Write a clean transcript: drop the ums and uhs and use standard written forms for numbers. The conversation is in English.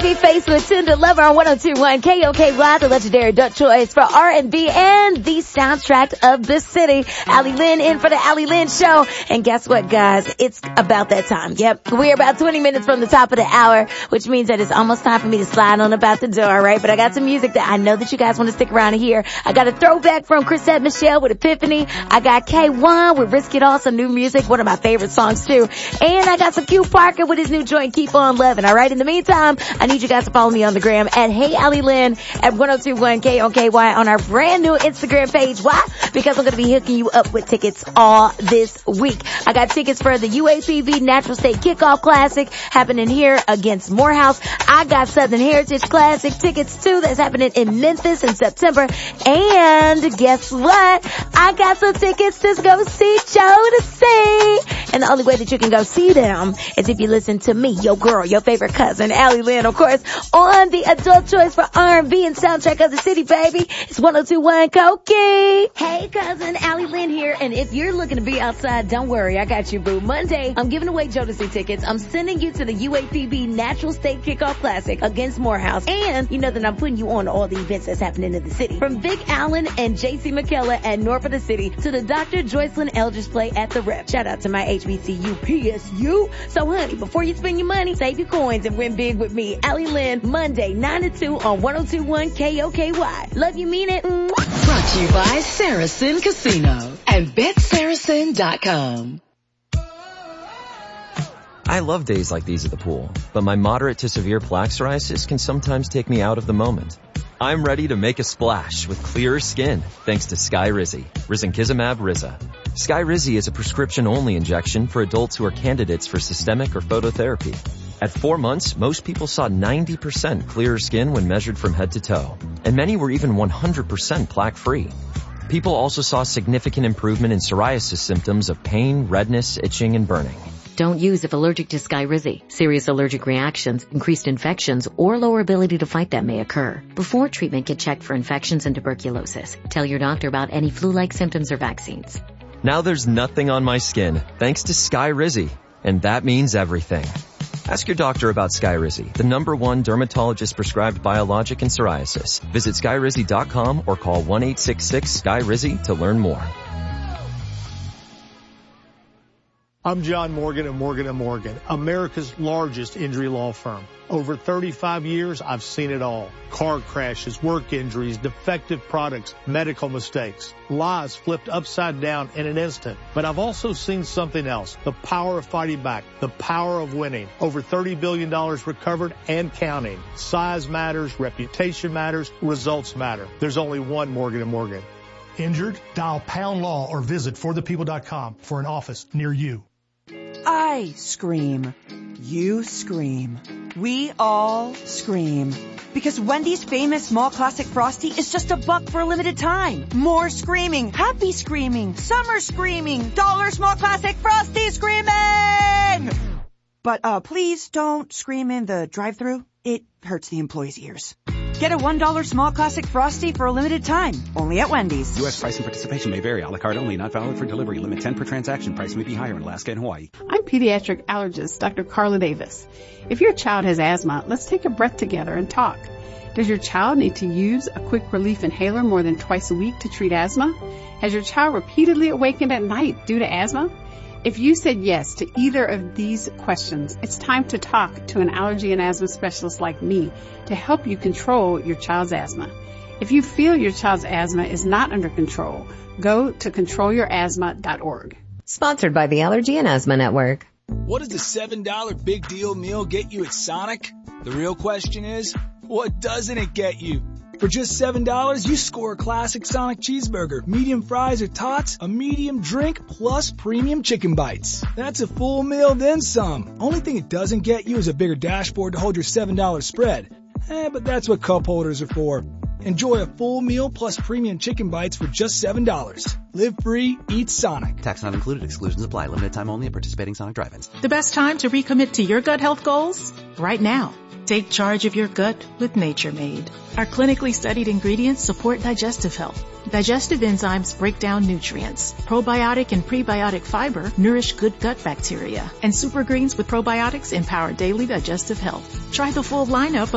Babyface with Tender Lover on 102.1 KOKY, the legendary Dutch choice for R&B and the soundtrack of the city. Allie Lynn in for the Allie Lynn Show. And guess what, guys? It's about that time. Yep, we're about 20 minutes from the top of the hour, which means that it's almost time for me to slide on about the door, right? But I got some music that I know that you guys want to stick around and hear. I got a throwback from Chrisette Michele with Epiphany. I got K1 with Risk It All, some new music, one of my favorite songs too. And I got some Q Parker with his new joint, Keep On Lovin'. All right, in the meantime, I need you guys to follow me on the gram at Hey Allie Lynn at 1021 KOKY on our brand new Instagram page. Why? Because I'm going to be hooking you up with tickets all this week. I got tickets for the UAPB Natural State Kickoff Classic happening here against Morehouse. I got Southern Heritage Classic tickets too. That's happening in Memphis in September. And guess what? I got some tickets to go see Jodeci. And the only way that you can go see them is if you listen to me, your girl, your favorite cousin, Allie Lynn, of course, on the adult choice for R&B and soundtrack of the city, baby. It's 1021 Koki. Hey, cousin, Allie Lynn here. And if you're looking to be outside, don't worry, I got you, boo. Monday, I'm giving away Jodeci tickets. I'm sending you to the UAPB Natural State Kickoff Classic against Morehouse. And you know that I'm putting you on to all the events that's happening in the city. From Vic Allen and JC McKellar at North of the City to the Dr. Joycelyn Eldridge play at the Rep. Shout out to my HBCU PSU. So, honey, before you spend your money, save your coins and win big with me, Allie Lynn, Monday, 9 to 2 on 1021 KOKY. Love you, mean it. Brought to you by Saracen Casino and BetSaracen.com. I love days like these at the pool, but my moderate to severe plaque psoriasis can sometimes take me out of the moment. I'm ready to make a splash with clearer skin thanks to Skyrizi, Risankizumab Riza. Skyrizi is a prescription-only injection for adults who are candidates for systemic or phototherapy. At 4 months, most people saw 90% clearer skin when measured from head to toe, and many were even 100% plaque-free. People also saw significant improvement in psoriasis symptoms of pain, redness, itching, and burning. Don't use if allergic to Skyrizi. Serious allergic reactions, increased infections, or lower ability to fight them may occur. Before treatment, get checked for infections and tuberculosis. Tell your doctor about any flu-like symptoms or vaccines. Now there's nothing on my skin thanks to Skyrizi, and that means everything. Ask your doctor about Skyrizi, the #1 dermatologist-prescribed biologic in psoriasis. Visit Skyrizi.com or call 1-866-SKYRIZI to learn more. I'm John Morgan of Morgan & Morgan, America's largest injury law firm. Over 35 years, I've seen it all. Car crashes, work injuries, defective products, medical mistakes, lives flipped upside down in an instant. But I've also seen something else, the power of fighting back, the power of winning. Over $30 billion recovered and counting. Size matters, reputation matters, results matter. There's only one Morgan & Morgan. Injured? Dial pound law or visit forthepeople.com for an office near you. I scream. You scream. We all scream. Because Wendy's famous small classic Frosty is just $1 for a limited time. More screaming. Happy screaming. Summer screaming. $1 small classic Frosty screaming! But please don't scream in the drive-thru. It hurts the employees' ears. Get a $1 small classic Frosty for a limited time. Only at Wendy's. U.S. price and participation may vary. A la carte only. Not valid for delivery. Limit 10 per transaction. Price may be higher in Alaska and Hawaii. I'm pediatric allergist Dr. Carla Davis. If your child has asthma, let's take a breath together and talk. Does your child need to use a quick relief inhaler more than twice a week to treat asthma? Has your child repeatedly awakened at night due to asthma? If you said yes to either of these questions, it's time to talk to an allergy and asthma specialist like me to help you control your child's asthma. If you feel your child's asthma is not under control, go to controlyourasthma.org. Sponsored by the Allergy and Asthma Network. What does the $7 big deal meal get you at Sonic? The real question is, what doesn't it get you? For just $7, you score a classic Sonic cheeseburger, medium fries or tots, a medium drink, plus premium chicken bites. That's a full meal, then some. Only thing it doesn't get you is a bigger dashboard to hold your $7 spread. But that's what cup holders are for. Enjoy a full meal plus premium chicken bites for just $7. Live free, eat Sonic. Tax not included. Exclusions apply. Limited time only at participating Sonic drive-ins. The best time to recommit to your gut health goals? Right now. Take charge of your gut with Nature Made. Our clinically studied ingredients support digestive health. Digestive enzymes break down nutrients. Probiotic and prebiotic fiber nourish good gut bacteria. And super greens with probiotics empower daily digestive health. Try the full lineup of